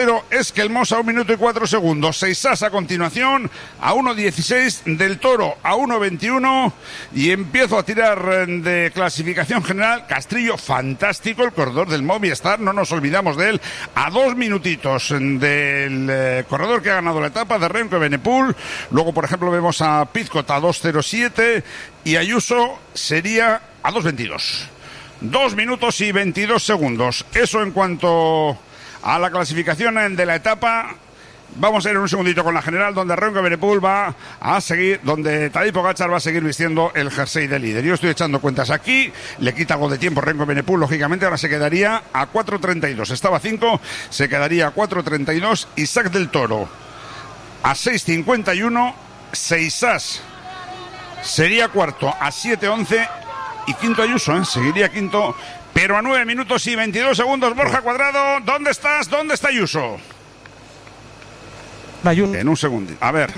Es que el Mosa 1 minuto y 4 segundos. Seisas a continuación a 1.16, Del Toro a 1.21 y empiezo a tirar de clasificación general. Castrillo, fantástico, el corredor del Movistar, no nos olvidamos de él, a 2 minutitos del corredor que ha ganado la etapa de Remco Evenepoel. Luego, por ejemplo, vemos a Pizcot a 2.07 y Ayuso sería a 2.22. 2 minutos y 22 segundos. Eso en cuanto a la clasificación de la etapa. Vamos a ir en un segundito con la general, donde Remco Evenepoel va a seguir, donde Tadej Pogačar va a seguir vistiendo el jersey de líder. Yo estoy echando cuentas aquí, le quita algo de tiempo Remco Evenepoel, lógicamente, ahora se quedaría a 4.32, estaba a 5, se quedaría a 4.32, Isaac Del Toro a 6.51, Seisas sería cuarto a 7.11 y quinto Ayuso, seguiría quinto, pero a 9 minutos y 22 segundos. Borja Cuadrado, ¿dónde estás? ¿Dónde está Ayuso? En un segundo. A ver.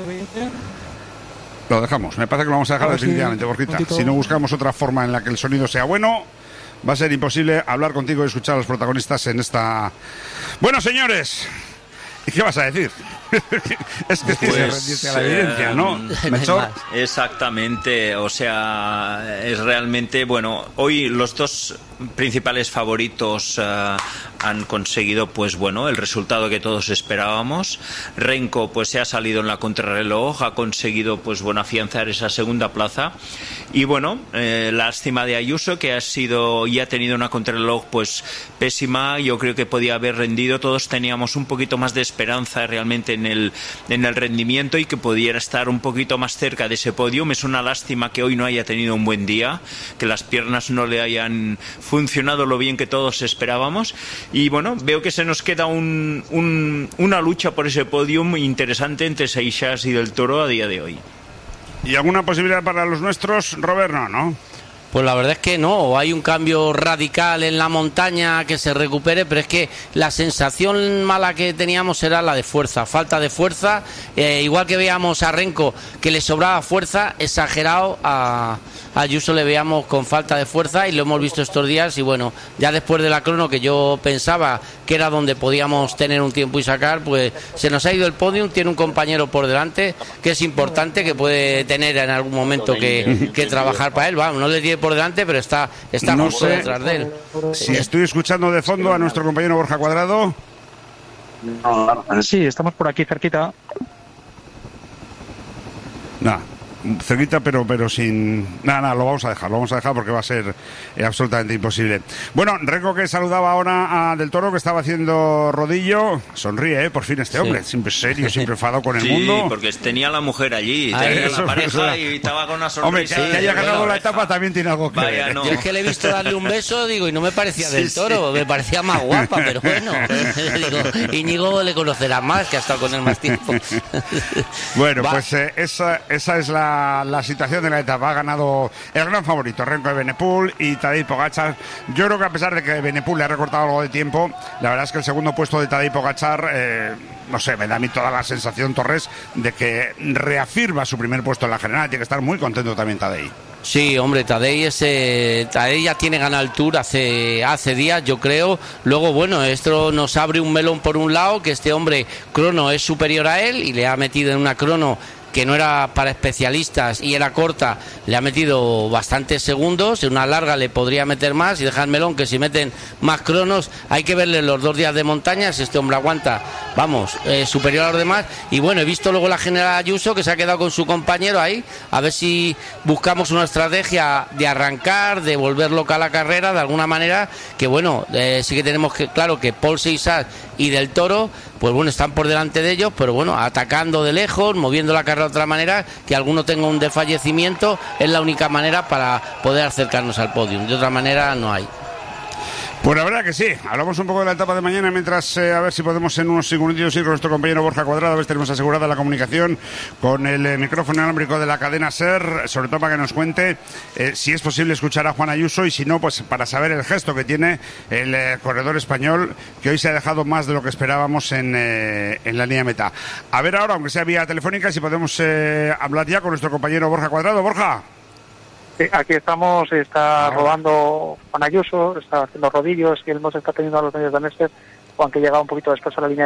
Lo dejamos. Me parece que lo vamos a dejar definitivamente, Borjita. Si no buscamos otra forma en la que el sonido sea bueno, va a ser imposible hablar contigo y escuchar a los protagonistas en esta... Bueno, señores, ¿y qué vas a decir? Es que tienes que rendirte a la evidencia, ¿no? Exactamente, o sea, es realmente, bueno, hoy los dos principales favoritos han conseguido, pues bueno, el resultado que todos esperábamos. Remco, pues se ha salido en la contrarreloj, ha conseguido, pues bueno, afianzar esa segunda plaza. Y bueno, lástima de Ayuso, que ha sido y ha tenido una contrarreloj pues pésima. Yo creo que podía haber rendido. Todos teníamos un poquito más de esperanza realmente en el rendimiento y que pudiera estar un poquito más cerca de ese podio. Es una lástima que hoy no haya tenido un buen día, que las piernas no le hayan funcionado lo bien que todos esperábamos. Y bueno, veo que se nos queda una lucha por ese podio muy interesante entre Seisas y Del Toro a día de hoy. ¿Y alguna posibilidad para los nuestros, Robert? No. Pues la verdad es que no, hay un cambio radical en la montaña que se recupere, pero es que la sensación mala que teníamos era la de fuerza, falta de fuerza, igual que veíamos a Remco que le sobraba fuerza, exagerado a Ayuso le veíamos con falta de fuerza y lo hemos visto estos días. Y bueno, ya después de la crono, que yo pensaba que era donde podíamos tener un tiempo y sacar, pues se nos ha ido el podium, tiene un compañero por delante que es importante, que puede tener en algún momento que trabajar para él. Vamos, no le tiene por delante, pero está no justo detrás de él. Si estoy escuchando de fondo a nuestro compañero Borja Cuadrado. Sí, estamos por aquí cerquita. Cerquita, pero sin... Nada, lo vamos a dejar porque va a ser absolutamente imposible. Bueno, Remco, que saludaba ahora a Del Toro, que estaba haciendo rodillo. Sonríe, por fin este hombre, siempre serio, siempre enfadado con el mundo. Sí, porque tenía la mujer allí, tenía la pareja y estaba con una sonrisa. Hombre, que haya ganado la etapa también tiene algo que ver. Yo es que le he visto darle un beso, digo, y no me parecía Del Toro, me parecía más guapa, pero bueno, digo, Íñigo le conocerá más, que ha estado con él más tiempo. Bueno, pues esa es la situación de la etapa. Ha ganado el gran favorito Remco Evenepoel y Tadej Pogačar. Yo creo que a pesar de que Evenepoel le ha recortado algo de tiempo, la verdad es que el segundo puesto de Tadej Pogačar, no sé, me da a mí toda la sensación, Torres, de que reafirma su primer puesto en la general. Tiene que estar muy contento también Tadej. Sí, hombre, Tadej ya tiene ganado el Tour hace días, yo creo. Luego, bueno, esto nos abre un melón por un lado, que este hombre crono es superior a él y le ha metido en una crono que no era para especialistas y era corta, le ha metido bastantes segundos. En una larga le podría meter más y dejar el melón, que si meten más cronos hay que verle los 2 días de montaña. Si este hombre aguanta, vamos, superior a los demás. Y bueno, he visto luego la general Ayuso, que se ha quedado con su compañero ahí, a ver si buscamos una estrategia de arrancar, de volver loca a la carrera de alguna manera, que bueno, sí que tenemos claro que Paul Seisas y Del Toro, pues bueno, están por delante de ellos, pero bueno, atacando de lejos, moviendo la carrera de otra manera, que alguno tenga un desfallecimiento, es la única manera para poder acercarnos al podio. De otra manera no hay. Pues la verdad que sí. Hablamos un poco de la etapa de mañana, mientras a ver si podemos en unos segunditos ir con nuestro compañero Borja Cuadrado, a ver si tenemos asegurada la comunicación con el micrófono inalámbrico de la cadena SER, sobre todo para que nos cuente si es posible escuchar a Juan Ayuso, y si no, pues para saber el gesto que tiene el corredor español, que hoy se ha dejado más de lo que esperábamos en la línea meta. A ver ahora, aunque sea vía telefónica, si podemos hablar ya con nuestro compañero Borja Cuadrado. Borja. Aquí estamos, está rodando Juan Ayuso, está haciendo rodillos y el Mosa está teniendo a los medios de Nester Juan, que llegaba un poquito después a la línea